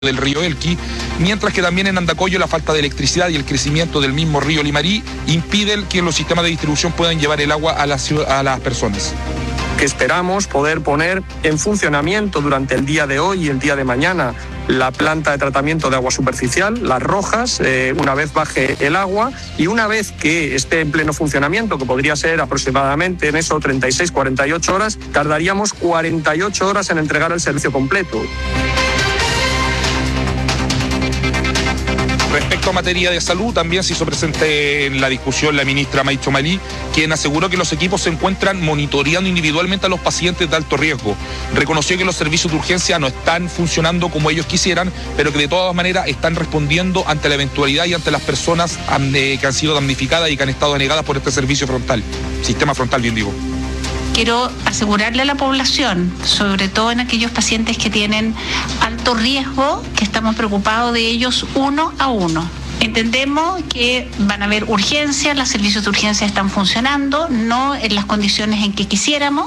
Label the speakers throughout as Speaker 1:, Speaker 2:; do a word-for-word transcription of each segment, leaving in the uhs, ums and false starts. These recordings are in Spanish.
Speaker 1: del río Elqui, mientras que también en Andacollo la falta de electricidad y el crecimiento del mismo río Limarí impiden que los sistemas de distribución puedan llevar el agua a las, a las personas.
Speaker 2: Que esperamos poder poner en funcionamiento durante el día de hoy y el día de mañana la planta de tratamiento de agua superficial, Las Rojas, eh, una vez baje el agua y una vez que esté en pleno funcionamiento, que podría ser aproximadamente en eso treinta y seis, cuarenta y ocho horas, tardaríamos cuarenta y ocho horas en entregar el servicio completo.
Speaker 1: Respecto a materia de salud, también se hizo presente en la discusión la ministra May Chomalí, quien aseguró que los equipos se encuentran monitoreando individualmente a los pacientes de alto riesgo. Reconoció que los servicios de urgencia no están funcionando como ellos quisieran, pero que de todas maneras están respondiendo ante la eventualidad y ante las personas que han sido damnificadas y que han estado denegadas por este servicio frontal, sistema frontal, bien digo.
Speaker 3: Quiero asegurarle a la población, sobre todo en aquellos pacientes que tienen alto riesgo, que estamos preocupados de ellos uno a uno. Entendemos que van a haber urgencias, los servicios de urgencia están funcionando, no en las condiciones en que quisiéramos.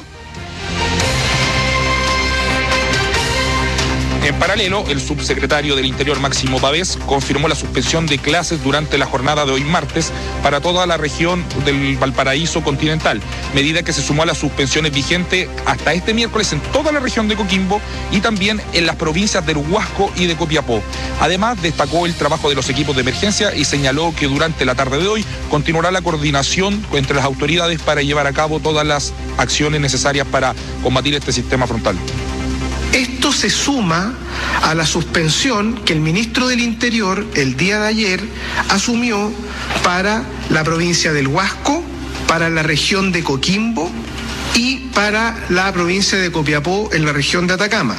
Speaker 1: En paralelo, el subsecretario del Interior, Máximo Pavés, confirmó la suspensión de clases durante la jornada de hoy martes para toda la región del Valparaíso continental, medida que se sumó a las suspensiones vigentes hasta este miércoles en toda la región de Coquimbo y también en las provincias del Huasco y de Copiapó. Además, destacó el trabajo de los equipos de emergencia y señaló que durante la tarde de hoy continuará la coordinación entre las autoridades para llevar a cabo todas las acciones necesarias para combatir este sistema frontal.
Speaker 4: Esto se suma a la suspensión que el ministro del Interior el día de ayer asumió para la provincia del Huasco, para la región de Coquimbo y para la provincia de Copiapó en la región de Atacama.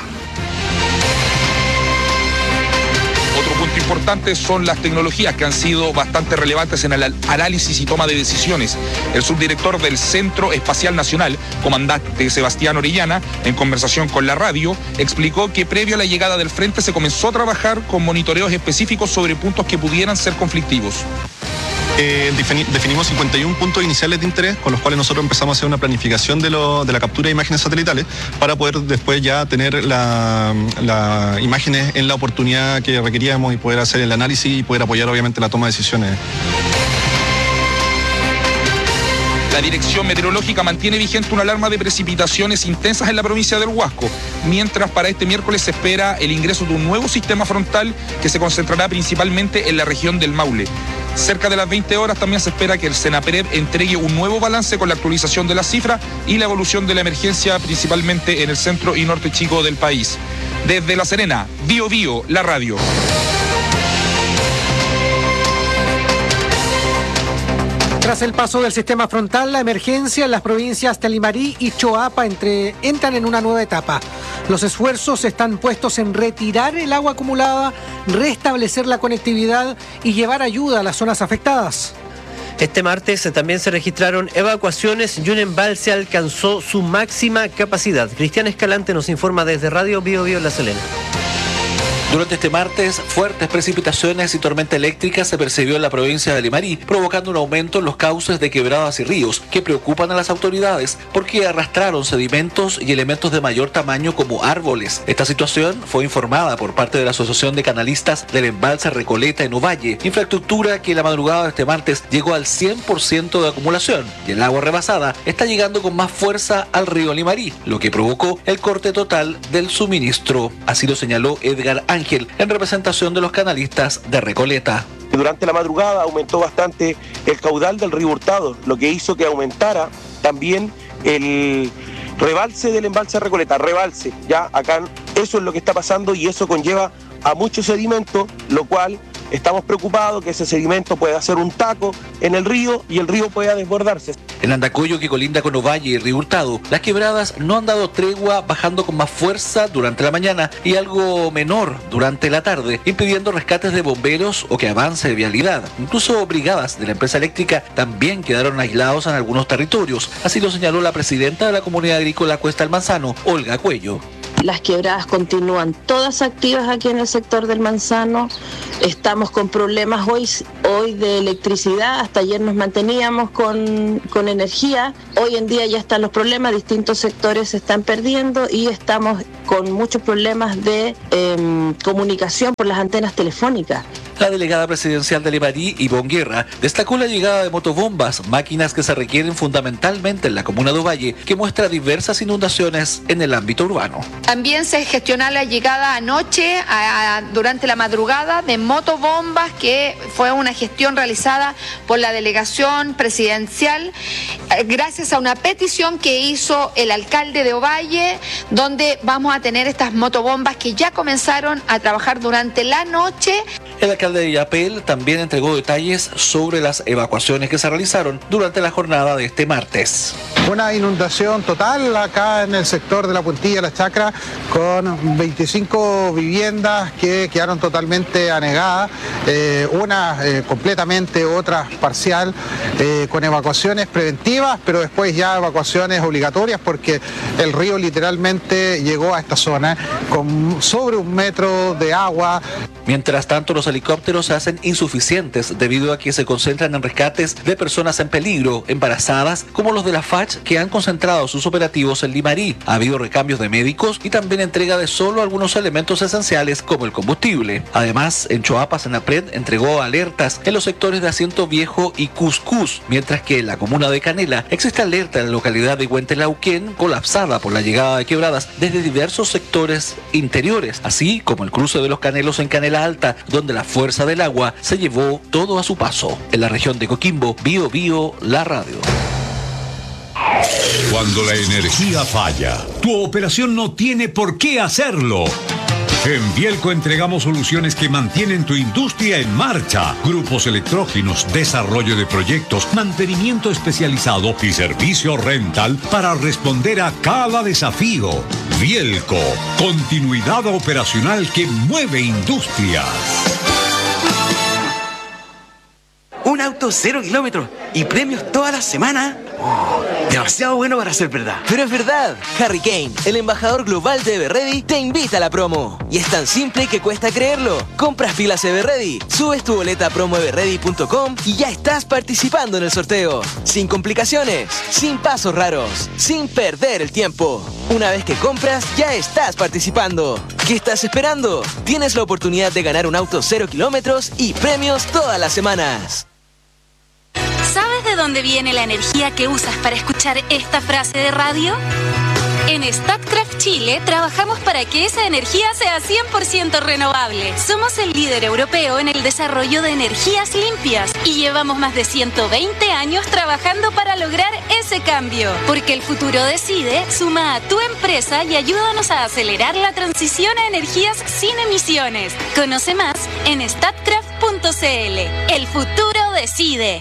Speaker 1: Punto importante son las tecnologías que han sido bastante relevantes en el análisis y toma de decisiones. El subdirector del Centro Espacial Nacional, comandante Sebastián Orellana, en conversación con la radio, explicó que previo a la llegada del frente se comenzó a trabajar con monitoreos específicos sobre puntos que pudieran ser conflictivos.
Speaker 5: Eh, definimos cincuenta y un puntos iniciales de interés con los cuales nosotros empezamos a hacer una planificación de, lo, de la captura de imágenes satelitales para poder después ya tener las la imágenes en la oportunidad que requeríamos y poder hacer el análisis y poder apoyar obviamente la toma de decisiones.
Speaker 1: La Dirección Meteorológica mantiene vigente una alarma de precipitaciones intensas en la provincia del Huasco, mientras para este miércoles se espera el ingreso de un nuevo sistema frontal que se concentrará principalmente en la región del Maule. Cerca de las veinte horas también se espera que el Senapered entregue un nuevo balance con la actualización de las cifras y la evolución de la emergencia, principalmente en el centro y norte chico del país. Desde La Serena, Bio Bio, la radio.
Speaker 6: Tras el paso del sistema frontal, la emergencia en las provincias de Limarí y Choapa entre, entran en una nueva etapa. Los esfuerzos están puestos en retirar el agua acumulada, restablecer la conectividad y llevar ayuda a las zonas afectadas.
Speaker 7: Este martes también se registraron evacuaciones y un embalse alcanzó su máxima capacidad. Cristian Escalante nos informa desde Radio Bio Bio La Serena.
Speaker 8: Durante este martes, fuertes precipitaciones y tormenta eléctrica se percibió en la provincia de Limarí, provocando un aumento en los cauces de quebradas y ríos, que preocupan a las autoridades porque arrastraron sedimentos y elementos de mayor tamaño como árboles. Esta situación fue informada por parte de la Asociación de Canalistas del Embalse Recoleta en Ovalle, infraestructura que la madrugada de este martes llegó al cien por ciento de acumulación, y el agua rebasada está llegando con más fuerza al río Limarí, lo que provocó el corte total del suministro. Así lo señaló Edgar Ángel, en representación de los canalistas de Recoleta.
Speaker 9: Durante la madrugada aumentó bastante el caudal del río Hurtado, lo que hizo que aumentara también el rebalse del embalse Recoleta, rebalse, ya acá eso es lo que está pasando y eso conlleva a mucho sedimento, lo cual estamos preocupados que ese sedimento pueda hacer un taco en el río y el río pueda desbordarse.
Speaker 8: En Andacollo, que colinda con Ovalle y Río Hurtado, las quebradas no han dado tregua, bajando con más fuerza durante la mañana y algo menor durante la tarde, impidiendo rescates de bomberos o que avance de vialidad. Incluso brigadas de la empresa eléctrica también quedaron aislados en algunos territorios. Así lo señaló la presidenta de la Comunidad Agrícola Cuesta del Manzano, Olga Cuello.
Speaker 10: Las quebradas continúan todas activas aquí en el sector del Manzano. Estamos con problemas hoy, hoy de electricidad. Hasta ayer nos manteníamos con, con energía. Hoy en día ya están los problemas. Distintos sectores se están perdiendo y estamos con muchos problemas de eh, comunicación por las antenas telefónicas.
Speaker 8: La delegada presidencial de Limarí, Ivonne Guerra, destacó la llegada de motobombas, máquinas que se requieren fundamentalmente en la comuna de Ovalle, que muestra diversas inundaciones en el ámbito urbano.
Speaker 11: También se gestionó la llegada anoche, a, a, durante la madrugada, de motobombas, que fue una gestión realizada por la delegación presidencial, eh, gracias a una petición que hizo el alcalde de Ovalle, donde vamos a tener estas motobombas que ya comenzaron a trabajar durante la noche.
Speaker 8: El alcalde de Illapel también entregó detalles sobre las evacuaciones que se realizaron durante la jornada de este martes.
Speaker 12: Una inundación total acá en el sector de la Puntilla, La Chacra, con veinticinco viviendas que quedaron totalmente anegadas, eh, unas eh, completamente, otras parcial, eh, con evacuaciones preventivas, pero después ya evacuaciones obligatorias porque el río literalmente llegó a esta zona con sobre un metro de agua.
Speaker 8: Mientras tanto, los helicópteros se hacen insuficientes debido a que se concentran en rescates de personas en peligro, embarazadas, como los de la F A C, que han concentrado sus operativos en Limarí. Ha habido recambios de médicos y también entrega de solo algunos elementos esenciales como el combustible. Además, en Choapa, Senapred entregó alertas en los sectores de Asiento Viejo y Cuscús, mientras que en la comuna de Canela existe alerta en la localidad de Huentelauquén, colapsada por la llegada de quebradas desde diversos sectores interiores, así como el cruce de los Canelos en Canela Alta, donde la fuerza del agua se llevó todo a su paso. En la región de Coquimbo, Bio Bio, la radio.
Speaker 13: Cuando la energía falla, tu operación no tiene por qué hacerlo. En Bielco entregamos soluciones que mantienen tu industria en marcha. Grupos electrógenos, desarrollo de proyectos, mantenimiento especializado y servicio rental para responder a cada desafío. Bielco, continuidad operacional que mueve industrias.
Speaker 14: Un auto cero kilómetros y premios toda la semana. Oh, demasiado bueno para ser verdad.
Speaker 15: Pero es verdad. Harry Kane, el embajador global de Everready, te invita a la promo. Y es tan simple que cuesta creerlo. Compras pilas Everready, subes tu boleta a promo everready punto com y ya estás participando en el sorteo. Sin complicaciones, sin pasos raros, sin perder el tiempo. Una vez que compras, ya estás participando. ¿Qué estás esperando? Tienes la oportunidad de ganar un auto cero kilómetros y premios todas las semanas.
Speaker 16: ¿Sabes de dónde viene la energía que usas para escuchar esta frase de radio? En Statkraft Chile trabajamos para que esa energía sea cien por ciento renovable. Somos el líder europeo en el desarrollo de energías limpias y llevamos más de ciento veinte años trabajando para lograr ese cambio. Porque el futuro decide, suma a tu empresa y ayúdanos a acelerar la transición a energías sin emisiones. Conoce más en statkraft punto c l. El futuro decide.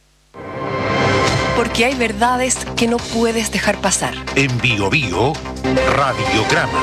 Speaker 17: Porque hay verdades que no puedes dejar pasar.
Speaker 13: En Bio Bio, Radiograma.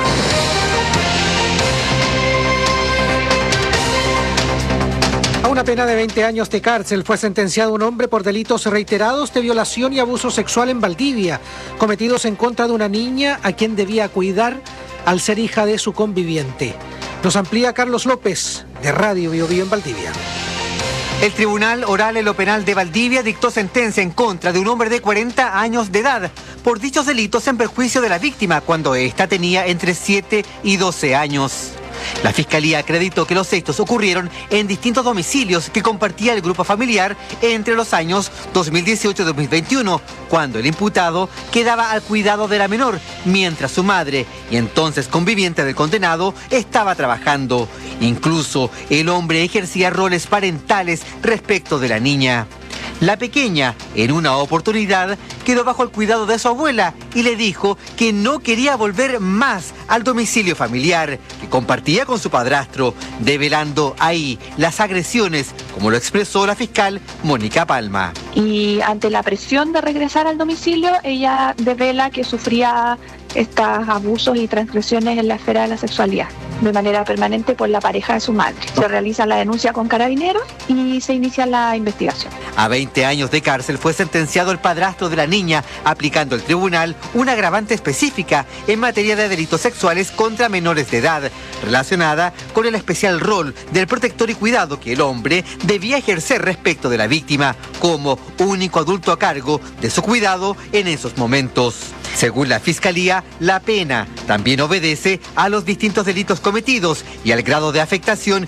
Speaker 6: A una pena de veinte años de cárcel fue sentenciado un hombre por delitos reiterados de violación y abuso sexual en Valdivia, cometidos en contra de una niña a quien debía cuidar al ser hija de su conviviente. Nos amplía Carlos López, de Radio Bio Bio en Valdivia.
Speaker 18: El Tribunal Oral en lo Penal de Valdivia dictó sentencia en contra de un hombre de cuarenta años de edad por dichos delitos en perjuicio de la víctima cuando ésta tenía entre siete y doce años. La Fiscalía acreditó que los hechos ocurrieron en distintos domicilios que compartía el grupo familiar entre los años dos mil dieciocho y dos mil veintiuno, cuando el imputado quedaba al cuidado de la menor, mientras su madre, y entonces conviviente del condenado, estaba trabajando. Incluso el hombre ejercía roles parentales respecto de la niña. La pequeña, en una oportunidad, quedó bajo el cuidado de su abuela y le dijo que no quería volver más al domicilio familiar que compartía con su padrastro, develando ahí las agresiones, como lo expresó la fiscal Mónica Palma.
Speaker 19: Y ante la presión de regresar al domicilio, ella devela que sufría estos abusos y transgresiones en la esfera de la sexualidad. de manera permanente por la pareja de su madre. Se realiza la denuncia con Carabineros y se inicia la investigación.
Speaker 18: A veinte años de cárcel fue sentenciado el padrastro de la niña, aplicando el tribunal una agravante específica en materia de delitos sexuales contra menores de edad, relacionada con el especial rol del protector y cuidado que el hombre debía ejercer respecto de la víctima, como único adulto a cargo de su cuidado en esos momentos. Según la Fiscalía, la pena también obedece a los distintos delitos cometidos y al grado de afectación